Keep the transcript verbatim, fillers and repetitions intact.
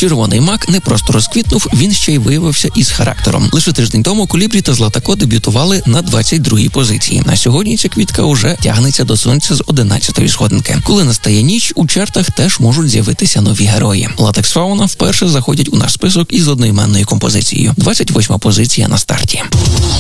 Червоний мак не просто розквітнув, він ще й виявився із характером. Лише тиждень тому Колібрі та Златако дебютували на двадцять другій позиції. На сьогодні ця квітка уже тягнеться до сонця з одинадцятої сходинки. Коли настає ніч, у чартах теж можуть з'явитися нові герої. Латекс Фауна вперше заходять у наш список із одноіменною композицією. двадцять восьма позиція на старті.